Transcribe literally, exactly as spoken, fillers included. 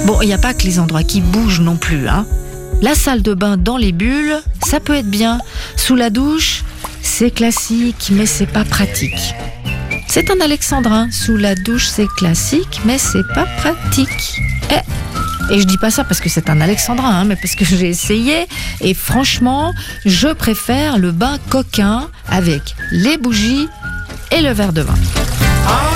Bon, il n'y a pas que les endroits qui bougent non plus, hein. La salle de bain dans les bulles, ça peut être bien. Sous la douche, c'est classique, mais c'est pas pratique. C'est un alexandrin. Sous la douche, c'est classique, mais c'est pas pratique. Eh. Et je dis pas ça parce que c'est un alexandrin, hein, mais parce que j'ai essayé. Et franchement, je préfère le bain coquin avec les bougies et le verre de vin.